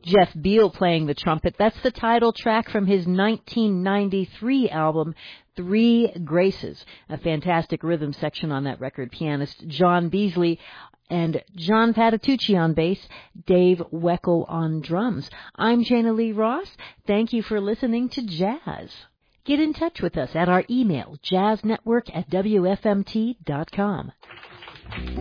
Jeff Beal playing the trumpet. That's the title track from his 1993 album, Three Graces. A fantastic rhythm section on that record. Pianist John Beasley and John Patitucci on bass, Dave Weckl on drums. I'm Jana Lee Ross. Thank you for listening to Jazz. Get in touch with us at our email, jazznetwork@wfmt.com.